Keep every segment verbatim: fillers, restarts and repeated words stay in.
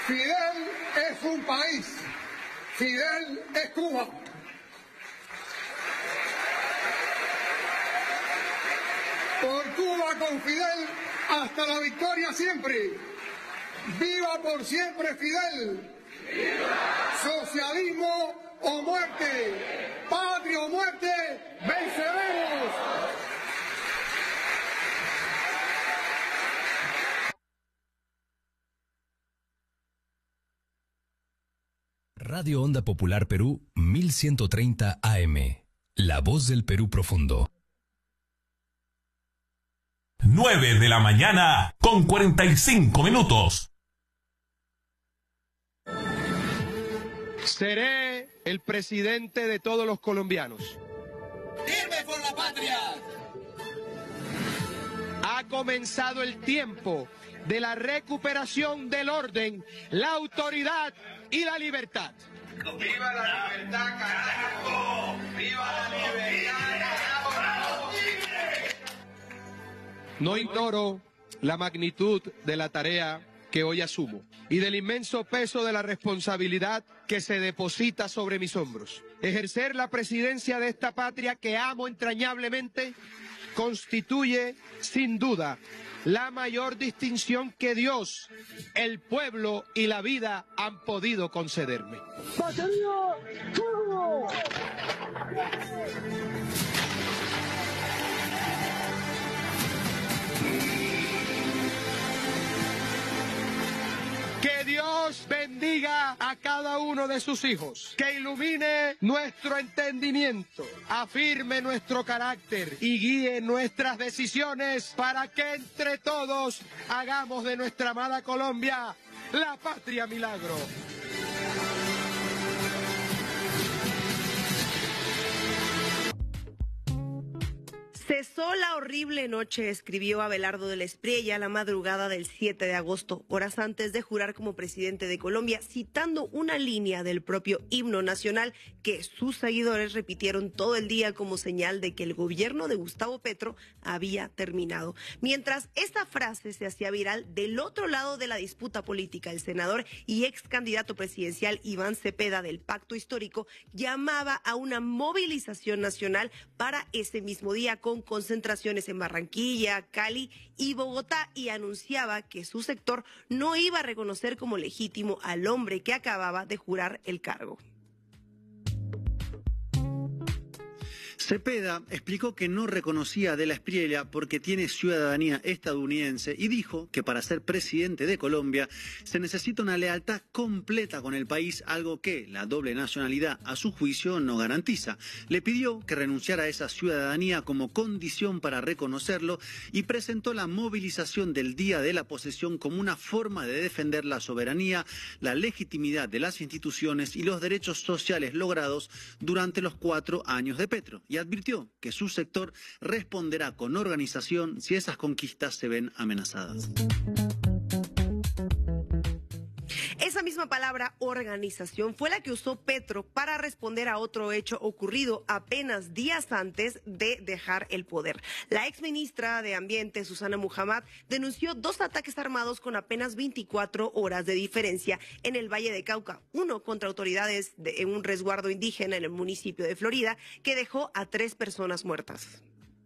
Fidel es un país, Fidel es Cuba. Por Cuba con Fidel hasta la victoria siempre. ¡Viva por siempre Fidel! ¡Viva! Socialismo o muerte, patria o muerte, venceremos. Radio Onda Popular Perú mil ciento treinta A M. La voz del Perú profundo. nueve de la mañana con cuarenta y cinco minutos. Seré el presidente de todos los colombianos. ¡Firme por la patria! Ha comenzado el tiempo de la recuperación del orden, la autoridad y la libertad. ¡Viva la libertad, carajo! ¡Viva la libertad, carajo! No ignoro la magnitud de la tarea que hoy asumo y del inmenso peso de la responsabilidad que se deposita sobre mis hombros. Ejercer la presidencia de esta patria que amo entrañablemente constituye, sin duda, la mayor distinción que Dios, el pueblo y la vida han podido concederme. Que Dios bendiga a cada uno de sus hijos, que ilumine nuestro entendimiento, afirme nuestro carácter y guíe nuestras decisiones para que entre todos hagamos de nuestra amada Colombia la patria milagro. Cesó la horrible noche, escribió Abelardo de la Espriella la madrugada del siete de agosto, horas antes de jurar como presidente de Colombia, citando una línea del propio himno nacional que sus seguidores repitieron todo el día como señal de que el gobierno de Gustavo Petro había terminado. Mientras esta frase se hacía viral, del otro lado de la disputa política, el senador y ex candidato presidencial Iván Cepeda del Pacto Histórico llamaba a una movilización nacional para ese mismo día con concentraciones en Barranquilla, Cali y Bogotá, y anunciaba que su sector no iba a reconocer como legítimo al hombre que acababa de jurar el cargo. Cepeda explicó que no reconocía a de la Espriella porque tiene ciudadanía estadounidense y dijo que para ser presidente de Colombia se necesita una lealtad completa con el país, algo que la doble nacionalidad a su juicio no garantiza. Le pidió que renunciara a esa ciudadanía como condición para reconocerlo y presentó la movilización del día de la posesión como una forma de defender la soberanía, la legitimidad de las instituciones y los derechos sociales logrados durante los cuatro años de Petro. Y advirtió que su sector responderá con organización si esas conquistas se ven amenazadas. Esa misma palabra, organización, fue la que usó Petro para responder a otro hecho ocurrido apenas días antes de dejar el poder. La exministra de Ambiente, Susana Muhammad, denunció dos ataques armados con apenas veinticuatro horas de diferencia en el Valle de Cauca, uno contra autoridades de en un resguardo indígena en el municipio de Florida, que dejó a tres personas muertas.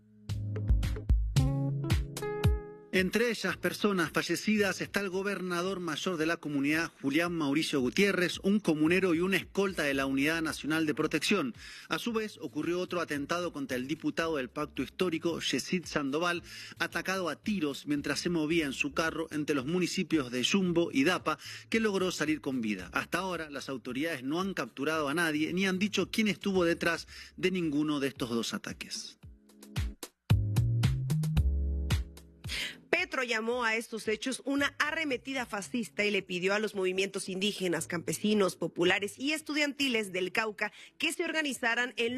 Entre ellas personas fallecidas está el gobernador mayor de la comunidad, Julián Mauricio Gutiérrez, un comunero y una escolta de la Unidad Nacional de Protección. A su vez, ocurrió otro atentado contra el diputado del Pacto Histórico, Yesid Sandoval, atacado a tiros mientras se movía en su carro entre los municipios de Yumbo y Dapa, que logró salir con vida. Hasta ahora, las autoridades no han capturado a nadie ni han dicho quién estuvo detrás de ninguno de estos dos ataques. Petro llamó a estos hechos una arremetida fascista y le pidió a los movimientos indígenas, campesinos, populares y estudiantiles del Cauca que se organizaran en